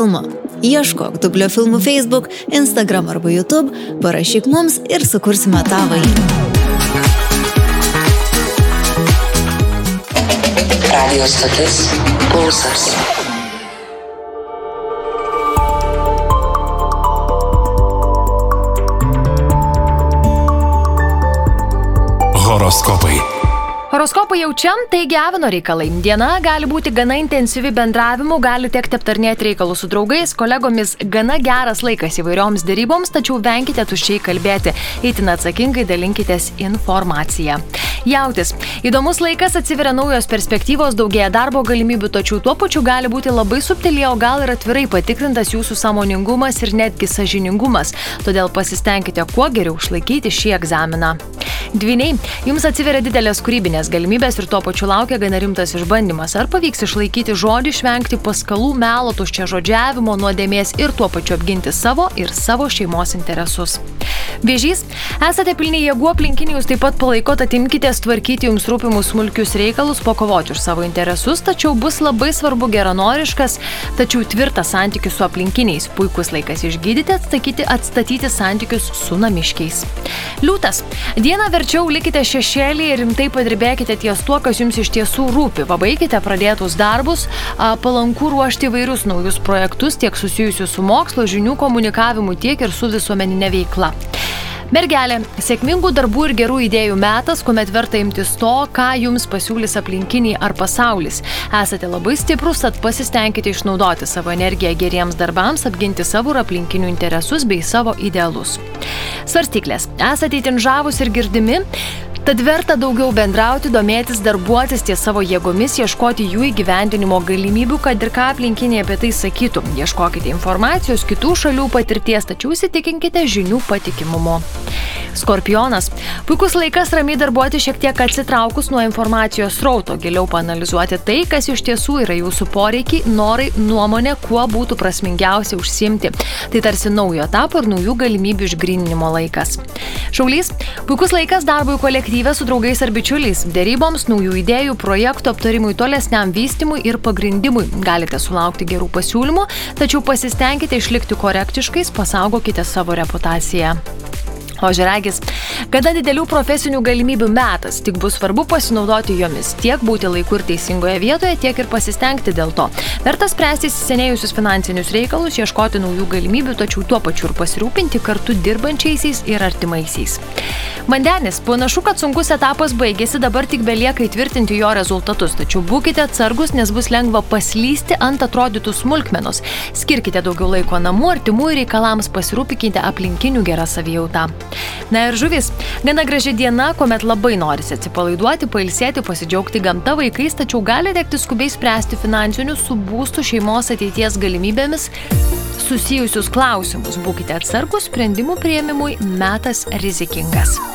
filmo. Ieškok Dublio filmų Facebook, Instagram arba YouTube, parašyk mums ir sukursime tavąjį. Radio stotis Pulsas. Horoskopai. Horoskopai jau čia, taigi avino reikalai. Diena gali būti gana intensyvi bendravimu, gali tekti aptarnėti reikalus su draugais, kolegomis, gana geras laikas įvairioms dėryboms, tačiau venkite tuščiai kalbėti, itin atsakingai dalinkitės informaciją. Jautis. Įdomus laikas, atsiveria naujos perspektyvos, daugėja darbo galimybių, tačiau tuo pačiu gali būti labai subtiliai, o gal ir atvirai patikrintas jūsų sąmoningumas ir netgi sąžiningumas. Todėl pasistengkite kuo geriau išlaikyti šį egzaminą. Dvyniai. Jums atsiveria didelės kūrybinės galimybės ir tuo pačiu laukia gana rimtas išbandymas. Ar pavyks išlaikyti žodį, išvengti paskalų, melo, tuščiažodžiavimo, nuodėmės ir tuo pačiu apginti savo ir savo šeimos interesus. Vėžys. Esate pilni jėgų, aplinkiniai jūs taip pat palaikot, atimkitės tvarkyti jums rūpimus smulkius reikalus, pakovoti už savo interesus, tačiau bus labai svarbu geranoriškas, tačiau tvirtas santykius su aplinkiniais. Puikus laikas išgydyti, atstatyti santykius su namiškiais. Liūtas. Dieną verčiau likite šešėlį ir rimtai padirbėkite ties tuo, kas jums iš tiesų rūpi. Pabaikite pradėtus darbus, palanku ruošti įvairius naujus projektus, tiek susijusius su mokslo, žinių komunikavimu, tiek ir su visuomeninė veikla. Mergelė. Sėkmingų darbų ir gerų idėjų metas, kuomet verta imtis to, ką jums pasiūlys aplinkiniai ar pasaulis. Esate labai stiprus, tad pasistengkite išnaudoti savo energiją geriems darbams, apginti savo ir aplinkinių interesus bei savo idealus. Svarstyklės. Esate itin žavūs ir girdimi, tad verta daugiau bendrauti, domėtis, darbuotis ties savo jėgomis, ieškoti jų įgyvendinimo galimybių, kad ir ką aplinkiniai apie tai sakytų. Ieškokite informacijos, kitų šalių patirties, tačiau įsitikinkite žinių patikimumo. Skorpionas. Puikus laikas ramiai darbuoti, šiek tiek atsitraukus nuo informacijos srauto, giliau paanalizuoti tai, kas iš tiesų yra jūsų poreikiai, norai, nuomonė, kuo būtų prasmingiausia užsiimti. Tai tarsi naujo etapo ir naujų galimybių išgryninimo laikas. Šaulys. Puikus laikas darbui kolektyve su draugais ar bičiuliais, dėryboms, naujų idėjų, projektų aptarimui, tolesniam vystymui ir pagrindimui. Galite sulaukti gerų pasiūlymų, tačiau pasistengkite išlikti korektiškais, pasaugokite savo reputaciją. Ožiaragis. Gana didelių profesinių galimybių metas, tik bus svarbu pasinaudoti jomis, tiek būti laiku ir teisingoje vietoje, tiek ir pasistengti dėl to. Verta spręsti įsisenėjusius finansinius reikalus, ieškoti naujų galimybių, tačiau tuo pačiu ir pasirūpinti kartu dirbančiaisiais ir artimaisiais. Vandenis. Panašu, kad sunkus etapas baigėsi, dabar tik belieka įtvirtinti jo rezultatus, tačiau būkite atsargus, nes bus lengva paslysti ant atrodytų smulkmenos. Skirkite daugiau laiko namų, artimųjų reikalams, pasirūpinkite aplinkinių gerą savijautą. Na ir žuvis. Gana graži diena, kuomet labai norisi atsipalaiduoti, pailsėti, pasidžiaugti gamta, vaikais, tačiau gali tekti skubiai spręsti finansinius su būstu, šeimos ateities galimybėmis susijusius klausimus. Būkite atsargus, sprendimų priėmimui metas rizikingas.